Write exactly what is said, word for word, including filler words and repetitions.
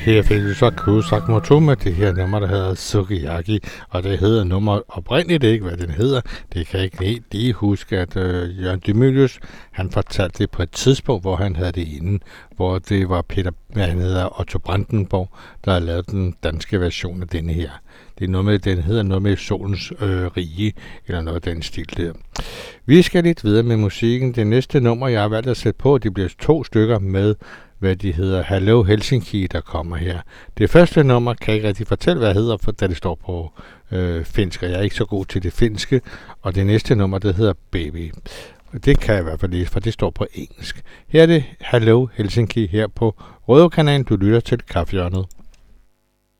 Her fik vi så Kusak Moto med det her nummer, der hedder Sukiyaki, og det hedder nummer oprindeligt ikke, hvad den hedder. Det kan jeg ikke helt lige huske, at øh, Jørgen Dymilius, han fortalte det på et tidspunkt, hvor han havde det inde, hvor det var Peter, hvad han hedder, Otto Brandenborg, der havde lavet den danske version af denne her. Det er noget med, den hedder noget med Solens øh, Rige, eller noget af den stil der. Vi skal lidt videre med musikken. Det næste nummer, jeg har valgt at sætte på, det bliver to stykker med, hvad de hedder, Hello Helsinki, der kommer her. Det første nummer kan jeg ikke rigtig fortælle, hvad det hedder, for da det står på øh, finsk, og jeg er ikke så god til det finske. Og det næste nummer, det hedder Baby. Det kan jeg i hvert fald læse, for det står på engelsk. Her er det Hello Helsinki her på Røde Kanal. Du lytter til Kaffehjørnet.